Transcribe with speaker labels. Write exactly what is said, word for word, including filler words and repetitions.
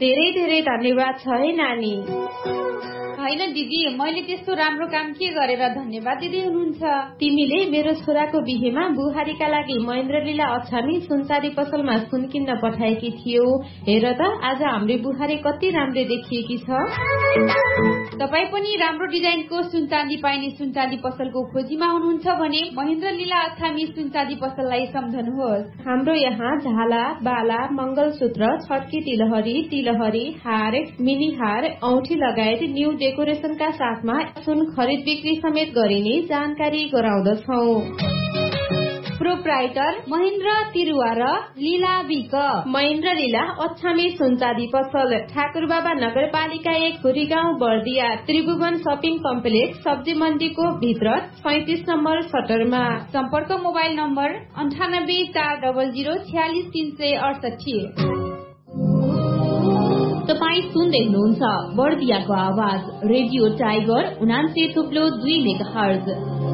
Speaker 1: धेरै धेरै धन्यवाद छ है नानी।
Speaker 2: होइन दिदी, मैले त्यस्तो राम्रो काम के गरेर धन्यवाद दिदी हुनुहुन्छ?
Speaker 1: तिमीले मेरो छोराको बिहेमा बुहारीका लागि महेन्द्र लीला अछामी सुनचाँदी पसलमा सुन किन्न पठाएकी थियौ। हेर त आज हाम्रो बुहारी कति राम्रो देखिएकी छ।
Speaker 2: तपाईँ पनि राम्रो डिजाइनको सुनचाँदी पाइने सुनचाँदी पसलको खोजीमा हुनुहुन्छ भने महेन्द्र लीला अछामी सुनचाँदी पसललाई सम्झनुहोस्।
Speaker 1: हाम्रो यहाँ झाला, बाला, मंगलसूत्र, छड्की तिलहरी, तिलहरी, हार, मिनी हार, औठी लगायत न्यू डेकोरेशनका साथमा सुन खरिद बिक्री समेत गरिने जानकारी गराउँदछौँ।
Speaker 2: प्रोप्राइटर महेन्द्र तिरुवा र लीला विक।
Speaker 1: महेन्द्र लीला अछामी सुनचाँदी पसल, ठाकुरबाबा नगरपालिका एक खुरी गाउँ बर्दिया, त्रिभुवन शपिङ कम्प्लेक्स, सब्जी मण्डीको भित्र सैतिस नम्बर सटरमा।
Speaker 2: सम्पर्क मोबाइल नम्बर अन्ठानब्बे चार डबल जिरो छ्यालिस तीन सय अडसठी।
Speaker 3: तपाईँ सुन्दै हुनुहुन्छ बर्दियाको आवाज रेडियो टाइगर उनान्से थुप्लो दुई मेगाहर्ज।